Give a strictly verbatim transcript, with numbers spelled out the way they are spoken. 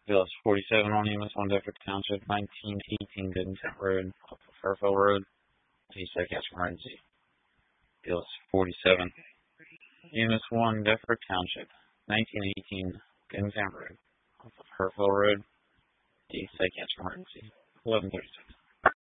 Bill forty-seven on E M S one Deptford Township, nineteen eighteen Gooden Tent Road, off of Fairfield Road. Please take as emergency. Bill forty-seven. E M S one Deptford Township, nineteen eighteen Gooden Tent Road, off of Fairfield Road. Please take as emergency. eleven thirty-six.